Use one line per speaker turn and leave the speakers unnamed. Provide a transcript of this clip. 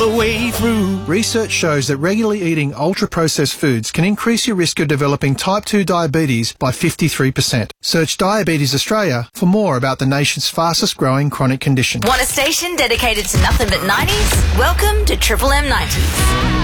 the way through.
Research shows that regularly eating ultra-processed foods can increase your risk of developing type 2 diabetes by 53%. Search Diabetes Australia for more about the nation's fastest growing chronic condition.
Want a station dedicated to nothing but 90s? Welcome to Triple M 90s.